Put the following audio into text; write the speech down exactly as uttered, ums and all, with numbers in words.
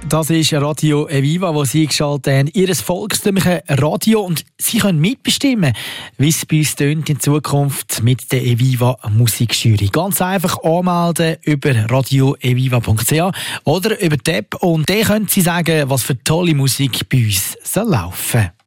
Das ist Radio Eviva, wo Sie geschaltet haben. Ihr volkstümliches Radio. Und Sie können mitbestimmen, wie es bei uns tönt in Zukunft mit der Eviva Musikjury. Ganz einfach anmelden über radio eviva punkt c h oder über die App. Und dann können Sie sagen, was für tolle Musik bei uns soll laufen.